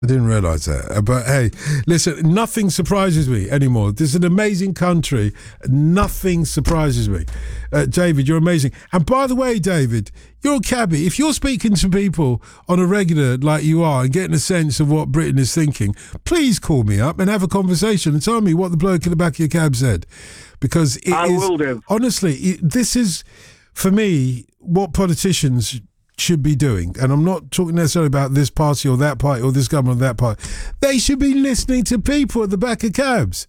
I didn't realise that. But hey, listen, nothing surprises me anymore. This is an amazing country. Nothing surprises me. David, you're amazing. And by the way, David, you're a cabbie. If you're speaking to people on a regular like you are and getting a sense of what Britain is thinking, please call me up and have a conversation and tell me what the bloke in the back of your cab said. Because I will do. Honestly, this is, for me, what politicians should be doing. And I'm not talking necessarily about this party or that party or this government or that party. They should be listening to people at the back of cabs.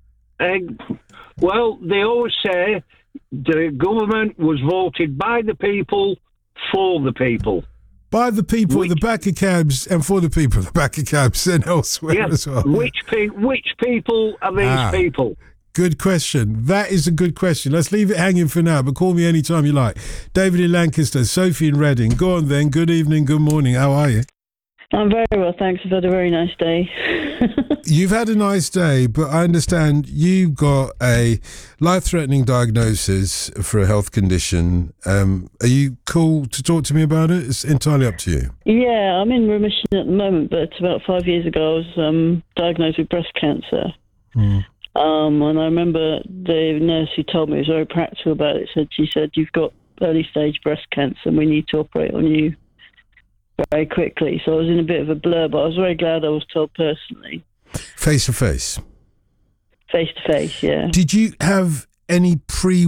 Well, they always say the government was voted by the people for the people. By the people at the back of cabs and for the people at the back of cabs and elsewhere as well. Which people are these people? Good question. That is a good question. Let's leave it hanging for now, but call me anytime you like. David in Lancaster, Sophie in Reading. Go on then. Good evening, good morning. How are you? I'm very well, thanks. I've had a very nice day. You've had a nice day, but I understand you got a life-threatening diagnosis for a health condition. Are you cool to talk to me about it? It's entirely up to you. Yeah, I'm in remission at the moment, but about 5 years ago I was diagnosed with breast cancer. And I remember the nurse who told me, was very practical about it, she said, you've got early stage breast cancer and we need to operate on you very quickly. So I was in a bit of a blur, but I was very glad I was told personally. Face to face? Face to face, yeah. Did you have any